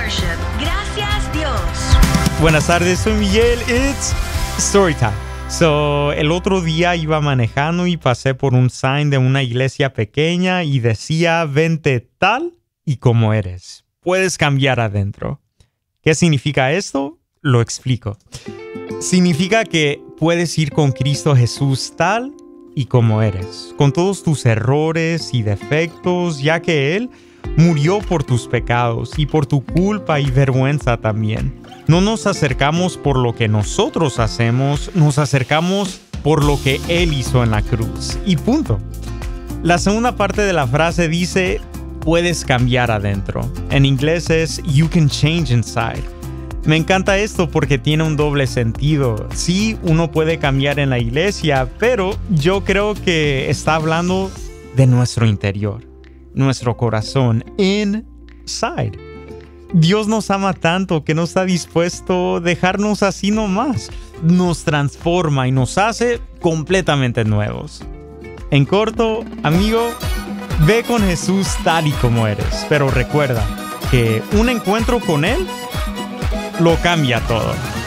worship. Gracias, Dios. Buenas tardes, soy Miguel. It's Storytime. El otro día iba manejando y pasé por un sign de una iglesia pequeña y decía, vente tal y como eres. Puedes cambiar adentro. ¿Qué significa esto? Lo explico. Significa que puedes ir con Cristo Jesús tal y como eres, con todos tus errores y defectos, ya que Él murió por tus pecados y por tu culpa y vergüenza también. No nos acercamos por lo que nosotros hacemos, nos acercamos por lo que Él hizo en la cruz. Y punto. La segunda parte de la frase dice, puedes cambiar adentro. En inglés es, you can change inside. Me encanta esto porque tiene un doble sentido. Sí, uno puede cambiar en la iglesia, pero yo creo que está hablando de nuestro interior, nuestro corazón, inside. Dios nos ama tanto que no está dispuesto a dejarnos así nomás. Nos transforma y nos hace completamente nuevos. En corto, amigo, ve con Jesús tal y como eres. Pero recuerda que un encuentro con Él lo cambia todo.